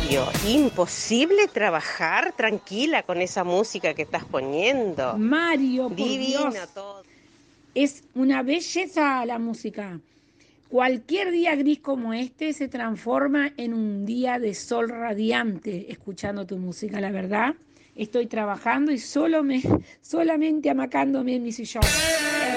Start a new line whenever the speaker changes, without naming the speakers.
Mario, imposible trabajar tranquila con esa música que estás poniendo.
Mario, por
Divino
Dios,
todo.
es una belleza la música. Cualquier día gris como este se transforma en un día de sol radiante escuchando tu música, la verdad. Estoy trabajando y solamente amacándome en mi sillón.